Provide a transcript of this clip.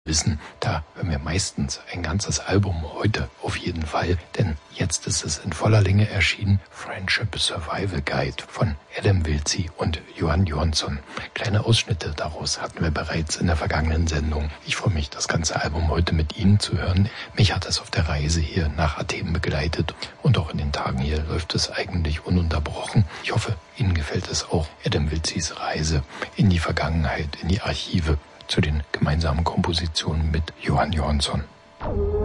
wissen, da hören wir meistens ein ganzes Album, heute auf jeden Fall, denn jetzt ist es in voller Länge erschienen, Friendship Survival Guide von Adam Wiltzy und Johan Johansson. Kleine Ausschnitte daraus hatten wir bereits in der vergangenen Sendung. Ich freue mich, das ganze Album heute mit Ihnen zu hören. Mich hat es auf der Reise hier nach Athen begleitet und auch in den Tagen hier läuft es eigentlich ununterbrochen. Ich hoffe, Ihnen gefällt es auch, Adam Wiltzys Reise in die Vergangenheit, in die Archive, zu den gemeinsamen Kompositionen mit Johan Johansson.